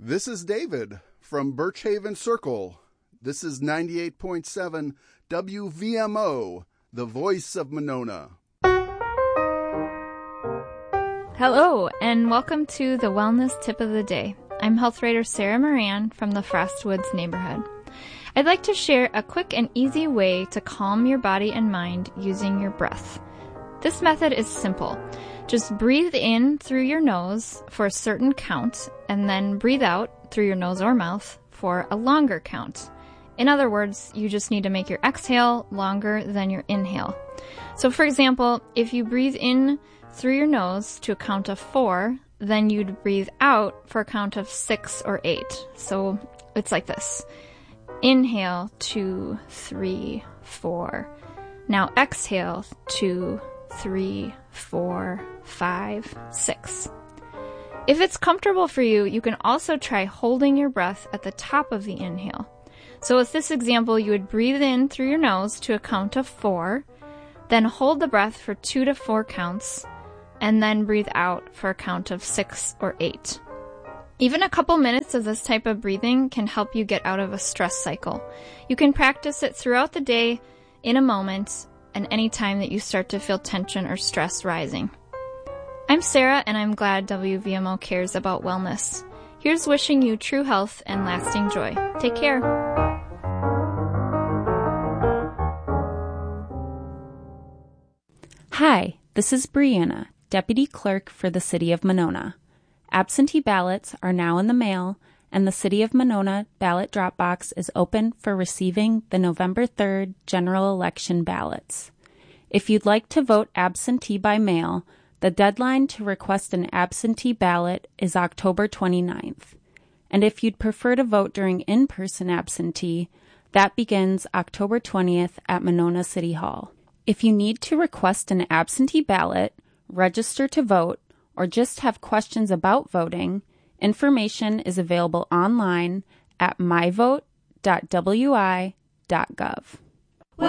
This is David from Birchhaven Circle. This is 98.7 WVMO, the voice of Monona. Hello, and welcome to the Wellness Tip of the Day. I'm health writer Sarah Moran from the Frostwoods neighborhood. I'd like to share a quick and easy way to calm your body and mind using your breath. This method is simple. Just breathe in through your nose for a certain count, and then breathe out through your nose or mouth for a longer count. In other words, you just need to make your exhale longer than your inhale. So for example, if you breathe in through your nose to a count of 4, then you'd breathe out for a count of 6 or 8. So it's like this. Inhale, 2, 3, 4. Now exhale, 2, 3, 4, 5, 6. If it's comfortable for you, you can also try holding your breath at the top of the inhale. So with this example, you would breathe in through your nose to a count of 4, then hold the breath for 2 to 4 counts, and then breathe out for a count of 6 or 8. Even a couple minutes of this type of breathing can help you get out of a stress cycle. You can practice it throughout the day, in a moment, and any time that you start to feel tension or stress rising. I'm Sarah, and I'm glad WVMO cares about wellness. Here's wishing you true health and lasting joy. Take care. Hi, this is Brianna, Deputy Clerk for the City of Monona. Absentee ballots are now in the mail, and the City of Monona ballot drop box is open for receiving the November 3rd general election ballots. If you'd like to vote absentee by mail, the deadline to request an absentee ballot is October 29th. And if you'd prefer to vote during in-person absentee, that begins October 20th at Monona City Hall. If you need to request an absentee ballot, register to vote, or just have questions about voting, information is available online at myvote.wi.gov.